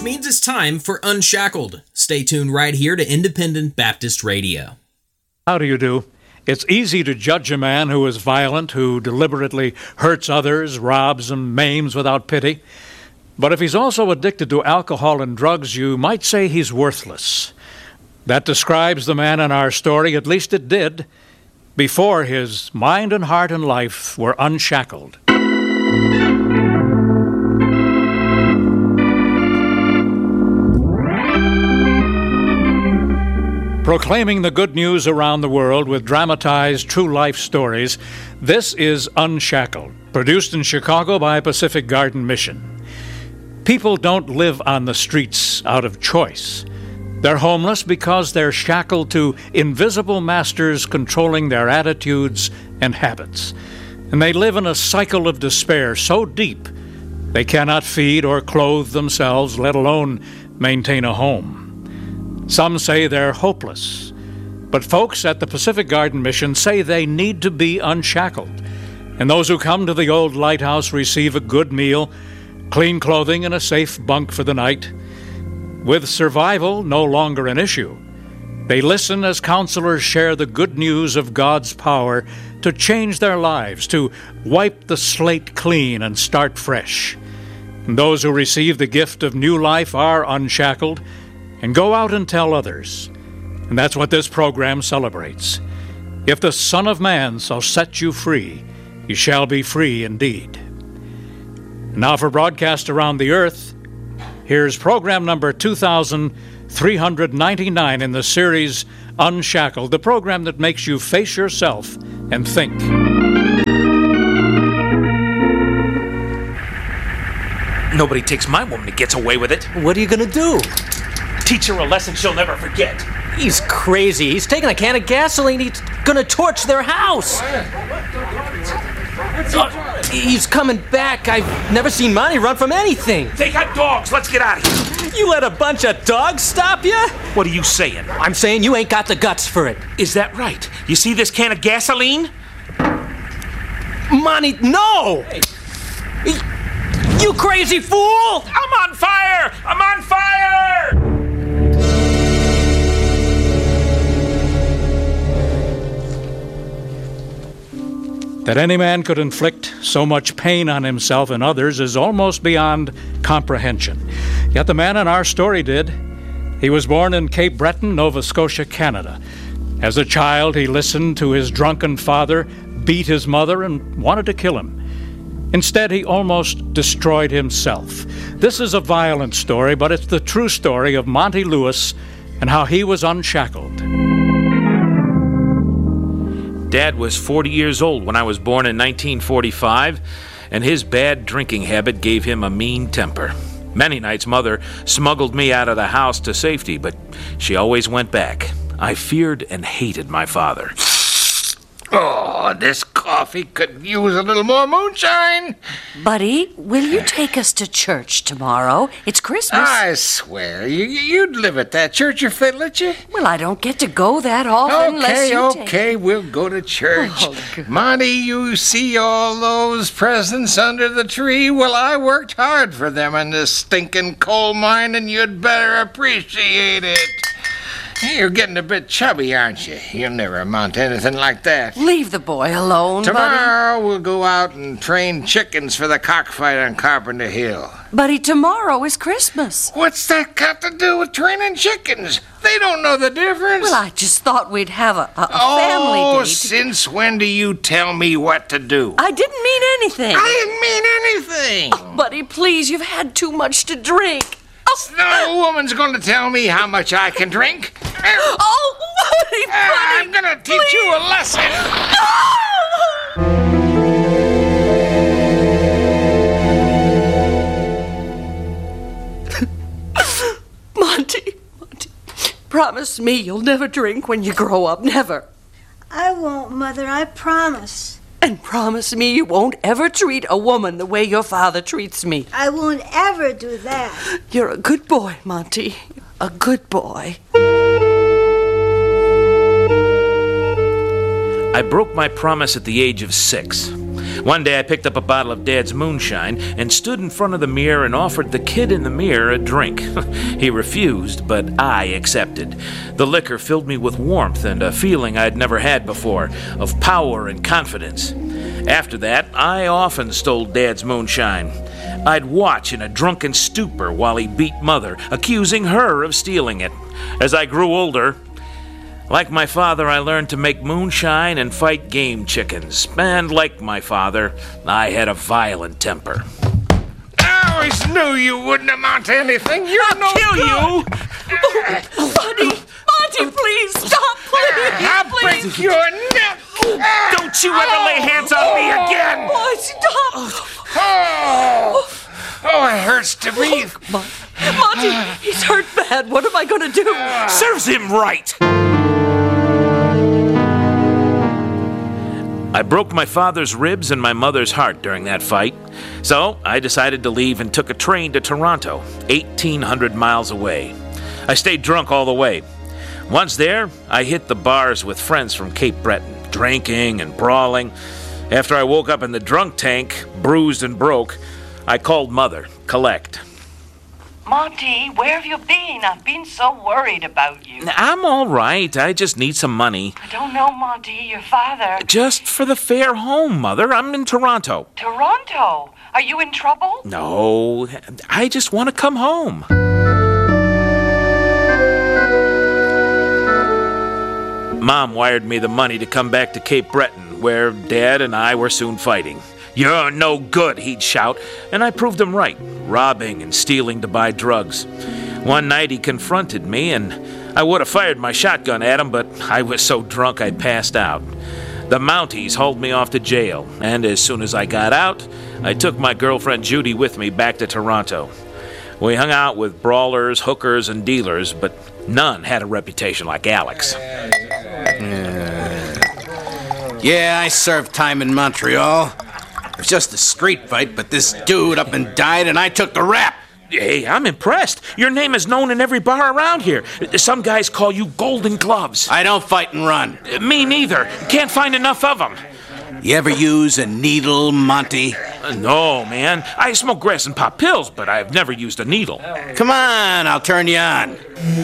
which means it's time for Unshackled. Stay tuned right here to Independent Baptist Radio. How do you do? It's easy to judge a man who is violent, who deliberately hurts others, robs and maims without pity. But if he's also addicted to alcohol and drugs, you might say he's worthless. That describes the man in our story, at least it did, before his mind and heart and life were unshackled. Proclaiming the good news around the world with dramatized true life stories, this is Unshackled, produced in Chicago by Pacific Garden Mission. People don't live on the streets out of choice. They're homeless because they're shackled to invisible masters controlling their attitudes and habits. And they live in a cycle of despair so deep they cannot feed or clothe themselves, let alone maintain a home. Some say they're hopeless, but folks at the Pacific Garden Mission say they need to be unshackled. And those who come to the old lighthouse receive a good meal, clean clothing, and a safe bunk for the night. With survival no longer an issue, they listen as counselors share the good news of God's power to change their lives, to wipe the slate clean and start fresh. And those who receive the gift of new life are unshackled and go out and tell others. And that's what this program celebrates. If the Son of Man shall set you free, you shall be free indeed. Now for broadcast around the earth, here's program number 2399 in the series Unshackled, the program that makes you face yourself and think. Nobody takes my woman and gets away with it. What are you gonna do? Teach her a lesson she'll never forget. He's crazy. He's taking a can of gasoline. He's gonna torch their house. He's coming back. I've never seen Monty run from anything. They got dogs. Let's get out of here. You let a bunch of dogs stop you? What are you saying? I'm saying you ain't got the guts for it. Is that right? You see this can of gasoline? Monty, no! You crazy fool! I'm on fire! I'm on fire! That any man could inflict so much pain on himself and others is almost beyond comprehension. Yet the man in our story did. He was born in Cape Breton, Nova Scotia, Canada. As a child, he listened to his drunken father beat his mother and wanted to kill him. Instead, he almost destroyed himself. This is a violent story, but it's the true story of Monty Lewis and how he was unshackled. Dad was 40 years old when I was born in 1945, and his bad drinking habit gave him a mean temper. Many nights, Mother smuggled me out of the house to safety, but she always went back. I feared and hated my father. Oh, this coffee could use a little more moonshine. Buddy, will you take us to church tomorrow? It's Christmas. I swear, you'd live at that church if they'd let you. Well, I don't get to go that often unless you take... Okay, we'll go to church. Oh, Monty, you see all those presents under the tree? Well, I worked hard for them in this stinking coal mine, and you'd better appreciate it. You're getting a bit chubby, aren't you? You'll never amount to anything like that. Leave the boy alone, Tomorrow we'll go out and train chickens for the cockfight on Carpenter Hill. Buddy, tomorrow is Christmas. What's that got to do with training chickens? They don't know the difference. Well, I just thought we'd have a family day. Oh, since when do you tell me what to do? I didn't mean anything. I didn't mean anything. Oh, Buddy, please, you've had too much to drink. No woman's going to tell me how much I can drink. Oh, Buddy, I'm going to teach you a lesson. Monty, promise me you'll never drink when you grow up, never. I won't, Mother, I promise. And promise me you won't ever treat a woman the way your father treats me. I won't ever do that. You're a good boy, Monty. A good boy. I broke my promise at the age of 6. One day I picked up a bottle of Dad's moonshine and stood in front of the mirror and offered the kid in the mirror a drink. He refused, but I accepted. The liquor filled me with warmth and a feeling I'd never had before, of power and confidence. After that, I often stole Dad's moonshine. I'd watch in a drunken stupor while he beat Mother, accusing her of stealing it. As I grew older, like my father, I learned to make moonshine and fight game chickens. And like my father, I had a violent temper. I always knew you wouldn't amount to anything. You're no Kill good. you! Monty, please, stop, please. I'll break your neck. Don't you ever lay hands on me again! Oh, stop. Oh, it hurts to breathe. Monty, he's hurt bad. What am I going to do? Serves him right! I broke my father's ribs and my mother's heart during that fight, so I decided to leave and took a train to Toronto, 1,800 miles away. I stayed drunk all the way. Once there, I hit the bars with friends from Cape Breton, drinking and brawling. After I woke up in the drunk tank, bruised and broke, I called Mother, collect. Monty, where have you been? I've been so worried about you. I'm all right. I just need some money. I don't know, Monty. Your father. Just for the fare home, Mother. I'm in Toronto. Toronto? Are you in trouble? No, I just want to come home. Mom wired me the money to come back to Cape Breton, where Dad and I were soon fighting. "You're no good," he'd shout, and I proved him right, robbing and stealing to buy drugs. One night he confronted me, and I would have fired my shotgun at him, but I was so drunk I passed out. The Mounties hauled me off to jail, and as soon as I got out, I took my girlfriend Judy with me back to Toronto. We hung out with brawlers, hookers, and dealers, but none had a reputation like Alex. Yeah, I served time in Montreal. It was just a street fight, but this dude up and died, and I took the rap. Hey, I'm impressed. Your name is known in every bar around here. Some guys call you Golden Gloves. I don't fight and run. Me neither. Can't find enough of them. You ever use a needle, Monty? No, man. I smoke grass and pop pills, but I've never used a needle. Come on, I'll turn you on.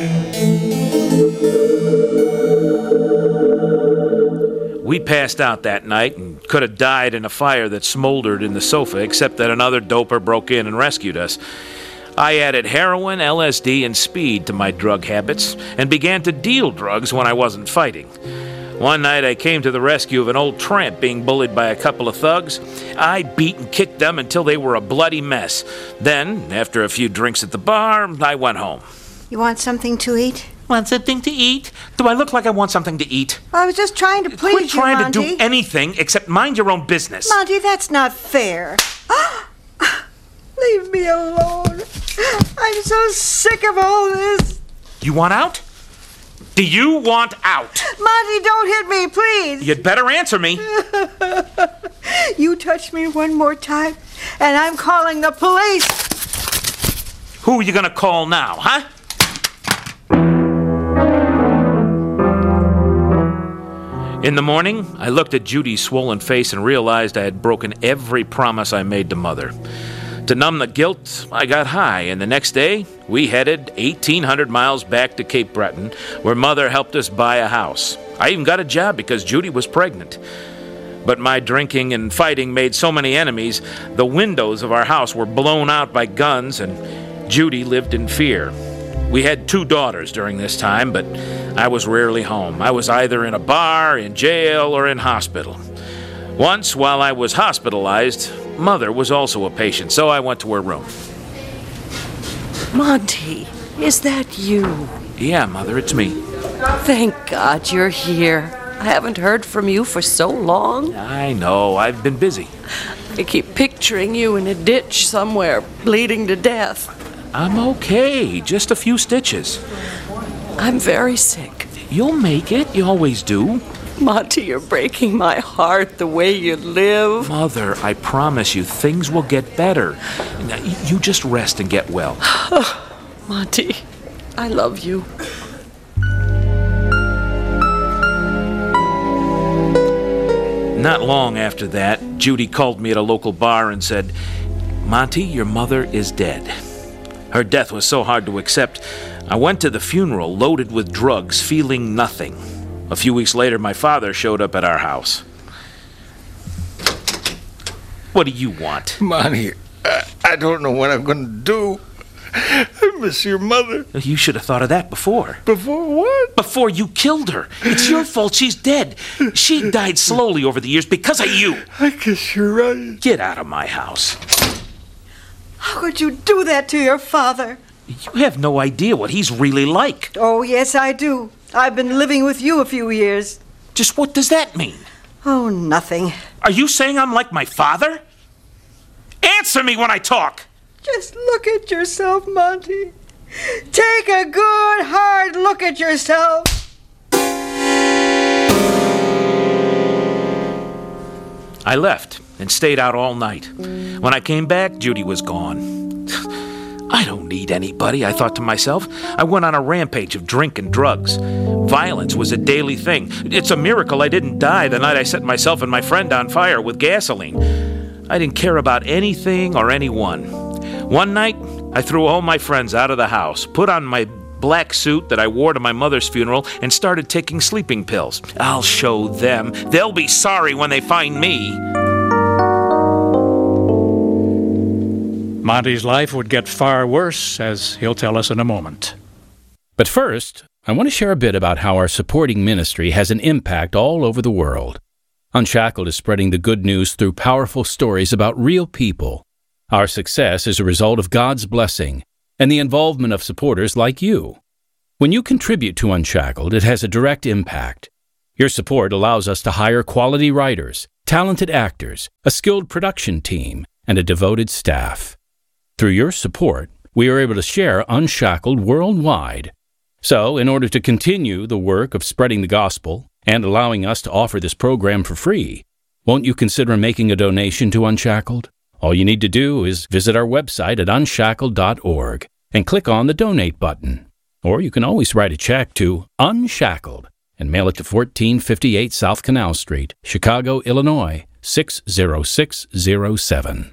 We passed out that night and could have died in a fire that smoldered in the sofa, except that another doper broke in and rescued us. I added heroin, LSD, and speed to my drug habits and began to deal drugs when I wasn't fighting. One night I came to the rescue of an old tramp being bullied by a couple of thugs. I beat and kicked them until they were a bloody mess. Then, after a few drinks at the bar, I went home. You want something to eat? Want something to eat? Do I look like I want something to eat? I was just trying to please Quit trying you, Monty. to do anything except mind your own business. Monty, that's not fair. Leave me alone. I'm so sick of all this. You want out? Do you want out? Monty, don't hit me, please. You'd better answer me. You touch me one more time, and I'm calling the police. Who are you gonna call now, huh? In the morning, I looked at Judy's swollen face and realized I had broken every promise I made to Mother. To numb the guilt, I got high, and the next day, we headed 1,800 miles back to Cape Breton, where Mother helped us buy a house. I even got a job because Judy was pregnant. But my drinking and fighting made so many enemies, the windows of our house were blown out by guns, and Judy lived in fear. We had 2 daughters during this time, but I was rarely home. I was either in a bar, in jail, or in hospital. Once, while I was hospitalized, Mother was also a patient, so I went to her room. Monty, is that you? Yeah, Mother, it's me. Thank God you're here. I haven't heard from you for so long. I know, I've been busy. I keep picturing you in a ditch somewhere, bleeding to death. I'm okay, just a few stitches. I'm very sick. You'll make it, you always do. Monty, you're breaking my heart the way you live. Mother, I promise you, things will get better. Now, you just rest and get well. Monty, I love you. Not long after that, Judy called me at a local bar and said, "Monty, your mother is dead." Her death was so hard to accept, I went to the funeral loaded with drugs, feeling nothing. A few weeks later, my father showed up at our house. What do you want? Monty, I don't know what I'm going to do. I miss your mother. You should have thought of that before. Before what? Before you killed her. It's your fault she's dead. She died slowly over the years because of you. I guess you're right. Get out of my house. How could you do that to your father? You have no idea what he's really like. Oh, yes, I do. I've been living with you a few years. Just what does that mean? Oh, nothing. Are you saying I'm like my father? Answer me when I talk! Just look at yourself, Monty. Take a good, hard look at yourself. I left and stayed out all night. When I came back, Judy was gone. I don't need anybody, I thought to myself. I went on a rampage of drink and drugs. Violence was a daily thing. It's a miracle I didn't die the night I set myself and my friend on fire with gasoline. I didn't care about anything or anyone. One night, I threw all my friends out of the house, put on my black suit that I wore to my mother's funeral, and started taking sleeping pills. I'll show them. They'll be sorry when they find me. Monty's life would get far worse, as he'll tell us in a moment. But first, I want to share a bit about how our supporting ministry has an impact all over the world. Unshackled is spreading the good news through powerful stories about real people. Our success is a result of God's blessing and the involvement of supporters like you. When you contribute to Unshackled, it has a direct impact. Your support allows us to hire quality writers, talented actors, a skilled production team, and a devoted staff. Through your support, we are able to share Unshackled worldwide. So, in order to continue the work of spreading the gospel and allowing us to offer this program for free, won't you consider making a donation to Unshackled? All you need to do is visit our website at unshackled.org and click on the Donate button. Or you can always write a check to Unshackled and mail it to 1458 South Canal Street, Chicago, Illinois, 60607.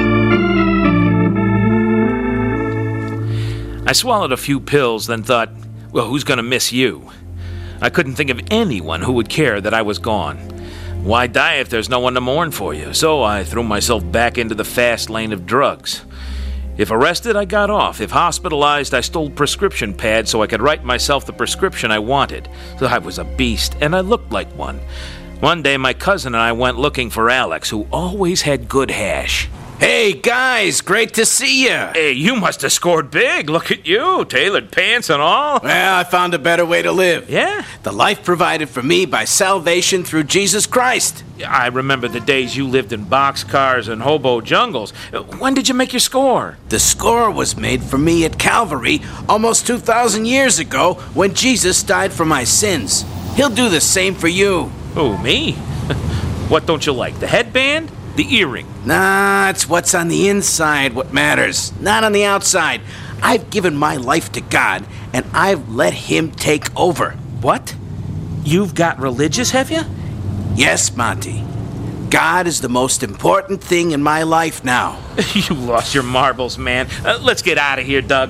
I swallowed a few pills, then thought, well, who's going to miss you? I couldn't think of anyone who would care that I was gone. Why die if there's no one to mourn for you? So I threw myself back into the fast lane of drugs. If arrested, I got off. If hospitalized, I stole prescription pads so I could write myself the prescription I wanted. So I was a beast, and I looked like one. One day, my cousin and I went looking for Alex, who always had good hash. Hey, guys, great to see you. Hey, you must have scored big. Look at you, tailored pants and all. Well, I found a better way to live. Yeah? The life provided for me by salvation through Jesus Christ. I remember the days you lived in boxcars and hobo jungles. When did you make your score? The score was made for me at Calvary almost 2,000 years ago when Jesus died for my sins. He'll do the same for you. Who, me? What don't you like, the headband? The earring? Nah, it's what's on the inside what matters, not on the outside. I've given my life to God, and I've let Him take over. What? You've got religious, have you? Yes, Monty. God is the most important thing in my life now. You lost your marbles, man. Let's get out of here, Doug.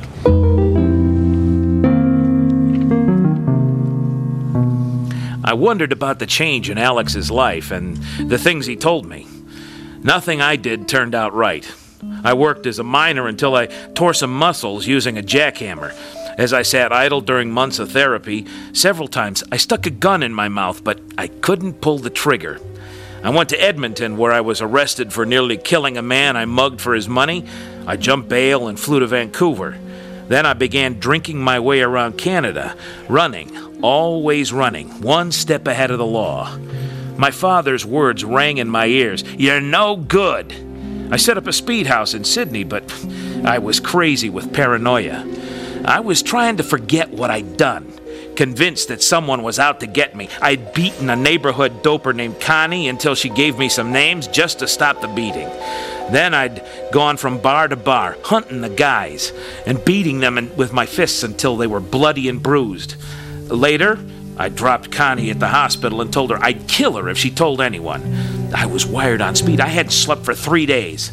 I wondered about the change in Alex's life and the things he told me. Nothing I did turned out right. I worked as a miner until I tore some muscles using a jackhammer. As I sat idle during months of therapy, several times I stuck a gun in my mouth, but I couldn't pull the trigger. I went to Edmonton, where I was arrested for nearly killing a man I mugged for his money. I jumped bail and flew to Vancouver. Then I began drinking my way around Canada, running, always running, one step ahead of the law. My father's words rang in my ears. You're no good. I set up a speed house in Sydney, but I was crazy with paranoia. I was trying to forget what I'd done, convinced that someone was out to get me. I'd beaten a neighborhood doper named Connie until she gave me some names just to stop the beating. Then I'd gone from bar to bar, hunting the guys, and beating them with my fists until they were bloody and bruised. Later, I dropped Connie at the hospital and told her I'd kill her if she told anyone. I was wired on speed. I hadn't slept for 3 days.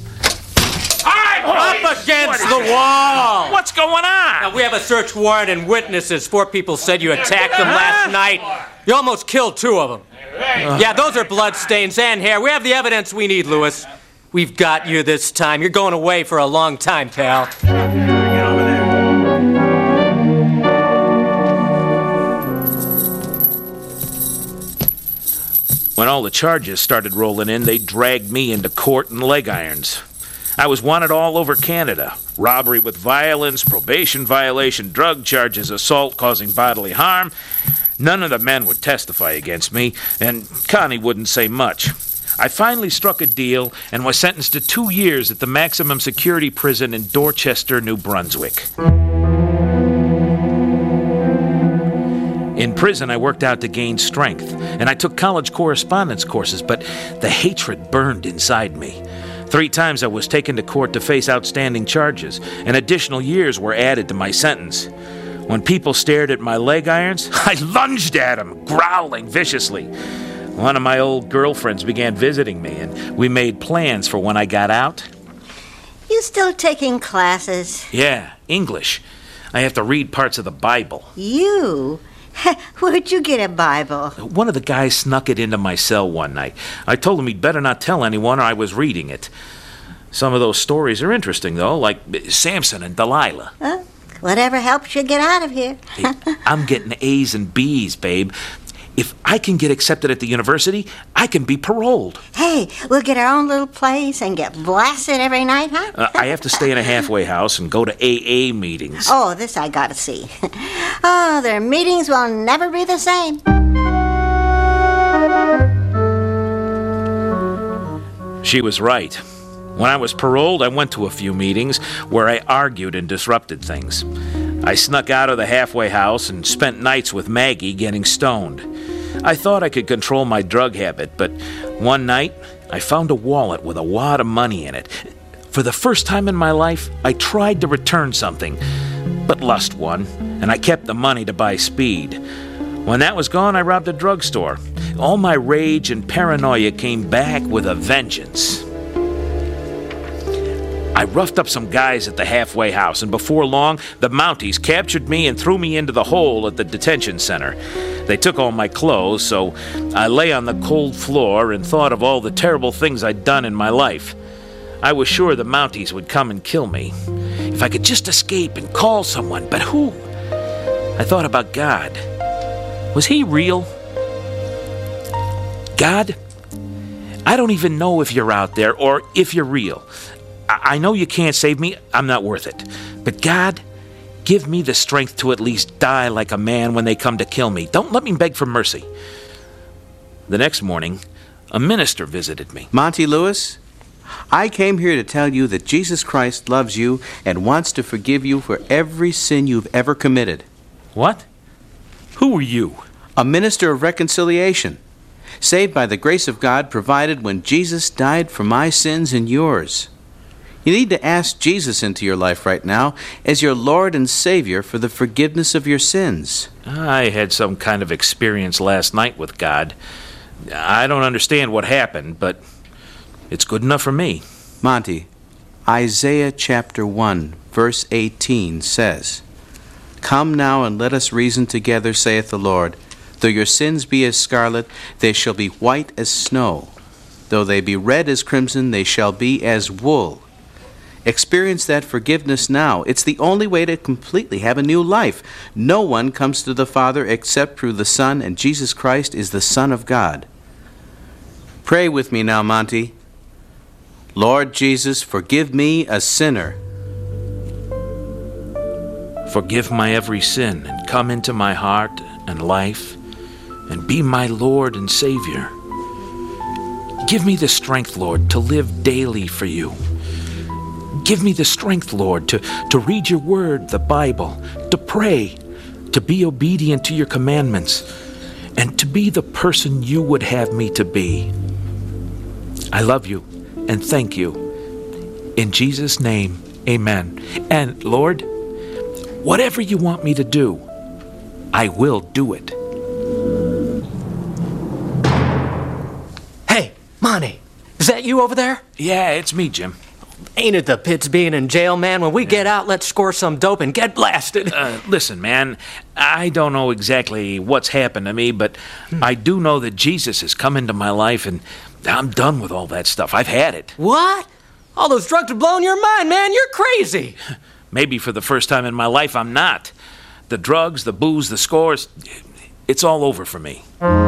Up against the wall! What's going on? Now, we have a search warrant and witnesses. 4 people said you attacked them last night. You almost killed 2 of them. Yeah, those are bloodstains and hair. We have the evidence we need, Lewis. We've got you this time. You're going away for a long time, pal. When all the charges started rolling in, they dragged me into court in leg irons. I was wanted all over Canada. Robbery with violence, probation violation, drug charges, assault causing bodily harm. None of the men would testify against me, and Connie wouldn't say much. I finally struck a deal and was sentenced to 2 years at the maximum security prison in Dorchester, New Brunswick. In prison, I worked out to gain strength, and I took college correspondence courses, but the hatred burned inside me. 3 times I was taken to court to face outstanding charges, and additional years were added to my sentence. When people stared at my leg irons, I lunged at them, growling viciously. One of my old girlfriends began visiting me, and we made plans for when I got out. You still taking classes? Yeah, English. I have to read parts of the Bible. You? Where'd you get a Bible? One of the guys snuck it into my cell one night. I told him he'd better not tell anyone or I was reading it. Some of those stories are interesting, though, like Samson and Delilah. Whatever helps you get out of here. Hey, I'm getting A's and B's, babe. If I can get accepted at the university, I can be paroled. Hey, we'll get our own little place and get blasted every night, huh? I have to stay in a halfway house and go to AA meetings. Oh, this I gotta see. Oh, their meetings will never be the same. She was right. When I was paroled, I went to a few meetings where I argued and disrupted things. I snuck out of the halfway house and spent nights with Maggie getting stoned. I thought I could control my drug habit, but one night I found a wallet with a wad of money in it. For the first time in my life, I tried to return something, but lost one, and I kept the money to buy speed. When that was gone, I robbed a drugstore. All my rage and paranoia came back with a vengeance. I roughed up some guys at the halfway house, and before long, the Mounties captured me and threw me into the hole at the detention center. They took all my clothes, so I lay on the cold floor and thought of all the terrible things I'd done in my life. I was sure the Mounties would come and kill me. If I could just escape and call someone, but who? I thought about God. Was he real? God, I don't even know if you're out there or if you're real. I know you can't save me. I'm not worth it. But God, give me the strength to at least die like a man when they come to kill me. Don't let me beg for mercy. The next morning, a minister visited me. Monty Lewis, I came here to tell you that Jesus Christ loves you and wants to forgive you for every sin you've ever committed. What? Who are you? A minister of reconciliation, saved by the grace of God provided when Jesus died for my sins and yours. You need to ask Jesus into your life right now as your Lord and Savior for the forgiveness of your sins. I had some kind of experience last night with God. I don't understand what happened, but it's good enough for me. Monty, Isaiah chapter 1, verse 18 says, "Come now and let us reason together, saith the Lord. Though your sins be as scarlet, they shall be white as snow. Though they be red as crimson, they shall be as wool." Experience that forgiveness now. It's the only way to completely have a new life. No one comes to the Father except through the Son, and Jesus Christ is the Son of God. Pray with me now, Monty. Lord Jesus, forgive me, a sinner. Forgive my every sin and come into my heart and life and be my Lord and Savior. Give me the strength, Lord, to live daily for you. Give me the strength, Lord, to read your word, the Bible, to pray, to be obedient to your commandments, and to be the person you would have me to be. I love you and thank you. In Jesus' name, amen. And Lord, whatever you want me to do, I will do it. Hey, Monty. you over there? Yeah, it's me, Jim. Ain't it the pits being in jail, man? When we get out, let's score some dope and get blasted. Listen, man, I don't know exactly what's happened to me, but I do know that Jesus has come into my life, and I'm done with all that stuff. I've had it. What? All those drugs are blowing your mind, man. You're crazy. Maybe for the first time in my life, I'm not. The drugs, the booze, the scores, it's all over for me.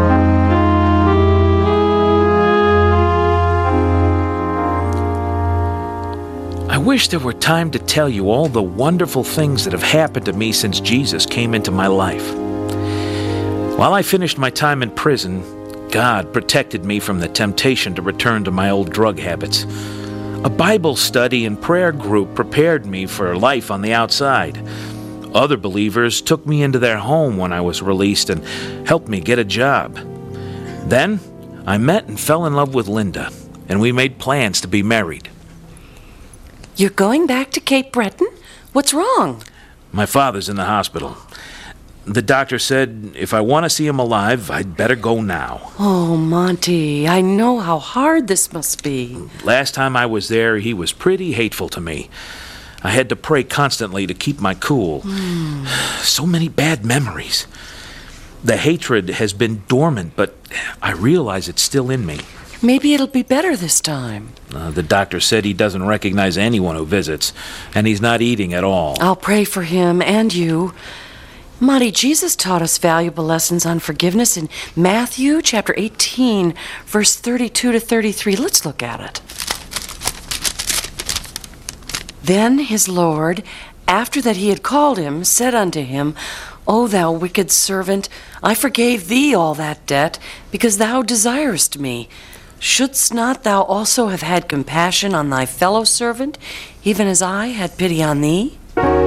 I wish there were time to tell you all the wonderful things that have happened to me since Jesus came into my life. While I finished my time in prison, God protected me from the temptation to return to my old drug habits. A Bible study and prayer group prepared me for life on the outside. Other believers took me into their home when I was released and helped me get a job. Then, I met and fell in love with Linda, and we made plans to be married. You're going back to Cape Breton? What's wrong? My father's in the hospital. The doctor said if I want to see him alive, I'd better go now. Oh, Monty, I know how hard this must be. Last time I was there, he was pretty hateful to me. I had to pray constantly to keep my cool. So many bad memories. The hatred has been dormant, but I realize it's still in me. Maybe it'll be better this time. The doctor said he doesn't recognize anyone who visits, and he's not eating at all. I'll pray for him and you. Monty, Jesus taught us valuable lessons on forgiveness in Matthew chapter 18, verse 32 to 33. Let's look at it. Then his Lord, after that he had called him, said unto him, O thou wicked servant, I forgave thee all that debt, because thou desirest me. Shouldst not thou also have had compassion on thy fellow servant, even as I had pity on thee?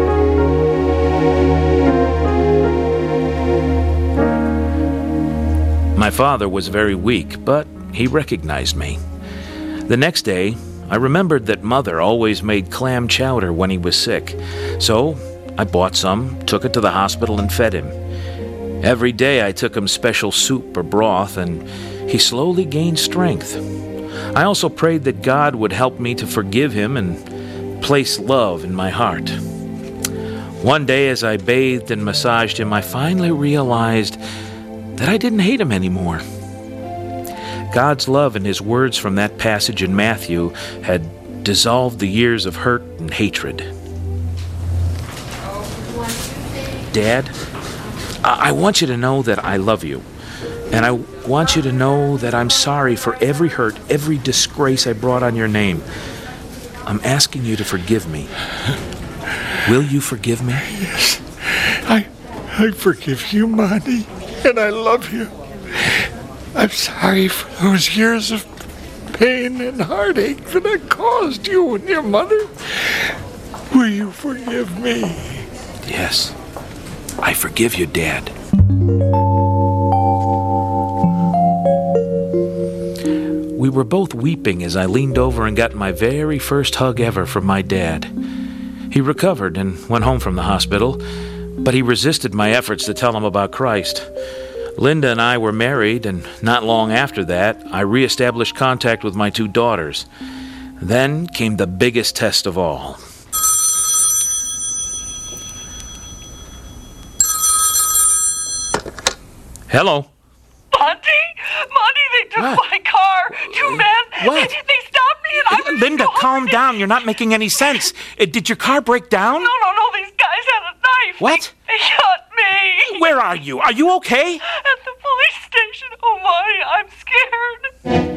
My father was very weak, but he recognized me. The next day, I remembered that Mother always made clam chowder when he was sick, so I bought some, took it to the hospital, and fed him. Every day I took him special soup or broth, and he slowly gained strength. I also prayed that God would help me to forgive him and place love in my heart. One day as I bathed and massaged him, I finally realized that I didn't hate him anymore. God's love and his words from that passage in Matthew had dissolved the years of hurt and hatred. Dad, I want you to know that I love you. And I want you to know that I'm sorry for every hurt, every disgrace I brought on your name. I'm asking you to forgive me. Will you forgive me? Yes. I forgive you, Monty, and I love you. I'm sorry for those years of pain and heartache that I caused you and your mother. Will you forgive me? Yes. I forgive you, Dad. We were both weeping as I leaned over and got my very first hug ever from my dad. He recovered and went home from the hospital, but he resisted my efforts to tell him about Christ. Linda and I were married, and not long after that, I reestablished contact with my 2 daughters. Then came the biggest test of all. Hello. Monty, they took my car. 2 men. What? They stopped me and I was Linda, calm down. You're not making any sense. Did your car break down? No, these guys had a knife. What? They shot me. Where are you? Are you okay? At the police station. Oh, Monty, I'm scared.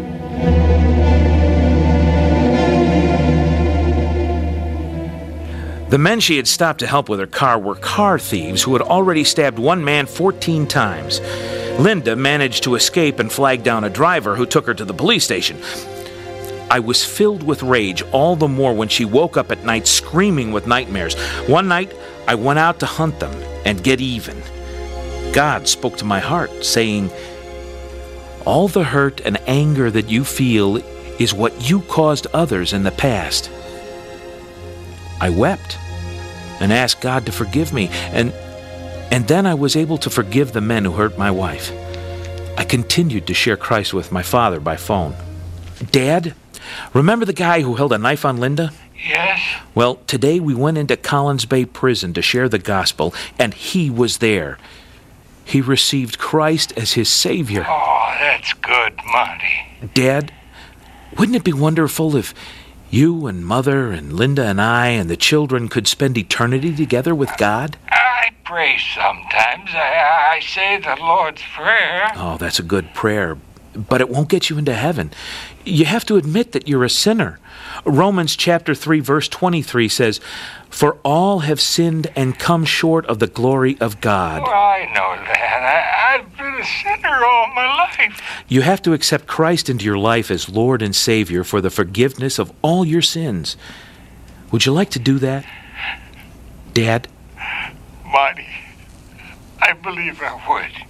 The men she had stopped to help with her car were car thieves who had already stabbed one man 14 times. Linda managed to escape and flag down a driver who took her to the police station. I was filled with rage all the more when she woke up at night screaming with nightmares. One night, I went out to hunt them and get even. God spoke to my heart, saying, "All the hurt and anger that you feel is what you caused others in the past." I wept and asked God to forgive me, and then I was able to forgive the men who hurt my wife. I continued to share Christ with my father by phone. Dad, Remember the guy who held a knife on Linda? Yes? Well, today we went into Collins Bay Prison to share the gospel, and he was there. He received Christ as his Savior. Oh, that's good, Monty. Dad, wouldn't it be wonderful if you and Mother and Linda and I and the children could spend eternity together with God? I pray sometimes. I say the Lord's Prayer. Oh, that's a good prayer, but it won't get you into heaven. You have to admit that you're a sinner. Romans chapter 3, verse 23 says, "For all have sinned and come short of the glory of God." Oh, I know that. I've been a sinner all my life. You have to accept Christ into your life as Lord and Savior for the forgiveness of all your sins. Would you like to do that, Dad? Monty, I believe I would.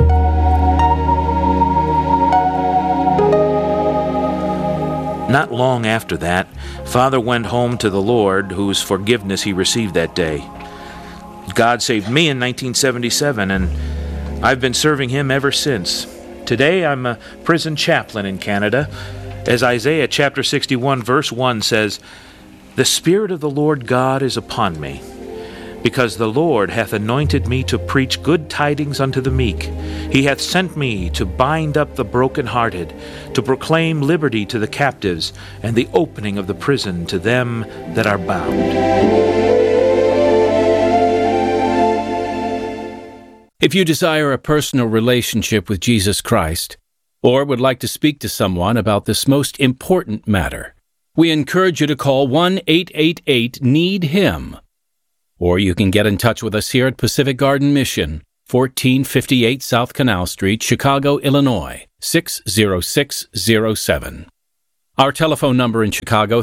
Not long after that, Father went home to the Lord, whose forgiveness he received that day. God saved me in 1977, and I've been serving him ever since. Today, I'm a prison chaplain in Canada. As Isaiah chapter 61, verse 1 says, "The Spirit of the Lord God is upon me, because the Lord hath anointed me to preach good tidings unto the meek. He hath sent me to bind up the brokenhearted, to proclaim liberty to the captives, and the opening of the prison to them that are bound." If you desire a personal relationship with Jesus Christ, or would like to speak to someone about this most important matter, we encourage you to call 1-888-NEED-HIM. Or you can get in touch with us here at Pacific Garden Mission, 1458 South Canal Street, Chicago, Illinois, 60607. Our telephone number in Chicago,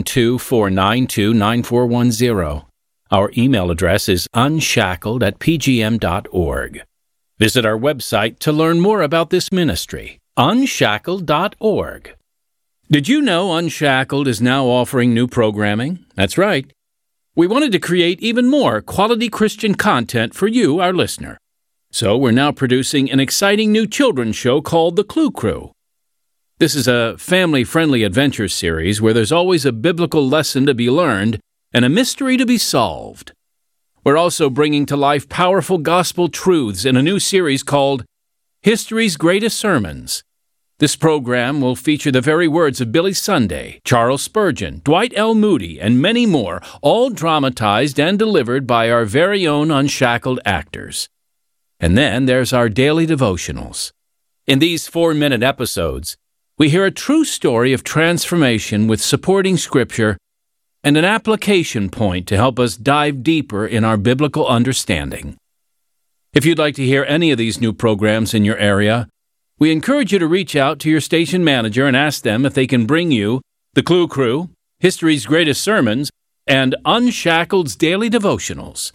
312-492-9410. Our email address is unshackled@pgm.org. Visit our website to learn more about this ministry, unshackled.org. Did you know Unshackled is now offering new programming? That's right. We wanted to create even more quality Christian content for you, our listener. So we're now producing an exciting new children's show called The Clue Crew. This is a family-friendly adventure series where there's always a biblical lesson to be learned and a mystery to be solved. We're also bringing to life powerful gospel truths in a new series called History's Greatest Sermons. This program will feature the very words of Billy Sunday, Charles Spurgeon, Dwight L. Moody, and many more, all dramatized and delivered by our very own Unshackled actors. And then there's our daily devotionals. In these 4-minute episodes, we hear a true story of transformation with supporting scripture and an application point to help us dive deeper in our biblical understanding. If you'd like to hear any of these new programs in your area, we encourage you to reach out to your station manager and ask them if they can bring you The Clue Crew, History's Greatest Sermons, and Unshackled's Daily Devotionals.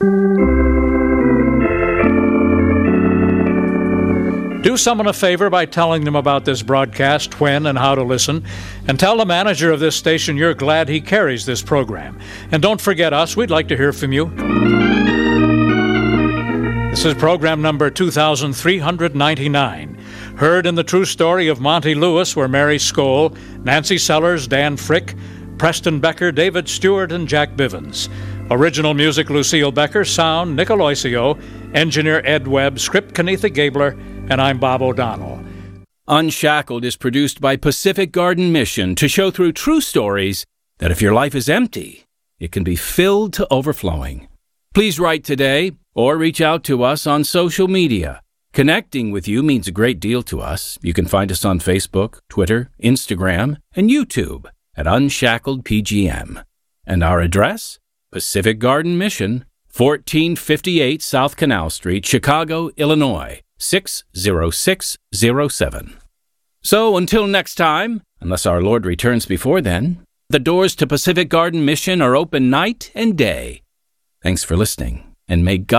Do someone a favor by telling them about this broadcast, when and how to listen, and tell the manager of this station you're glad he carries this program. And don't forget us, we'd like to hear from you. This is program number 2399. Heard in the true story of Monty Lewis were Mary Skoll, Nancy Sellers, Dan Frick, Preston Becker, David Stewart, and Jack Bivens. Original music, Lucille Becker. Sound, Nick Aloisio. Engineer, Ed Webb. Script, Kenetha Gabler. And I'm Bob O'Donnell. Unshackled is produced by Pacific Garden Mission to show through true stories that if your life is empty, it can be filled to overflowing. Please write today or reach out to us on social media. Connecting with you means a great deal to us. You can find us on Facebook, Twitter, Instagram, and YouTube at Unshackled PGM. And our address? Pacific Garden Mission, 1458 South Canal Street, Chicago, Illinois, 60607. So until next time, unless our Lord returns before then, the doors to Pacific Garden Mission are open night and day. Thanks for listening, and may God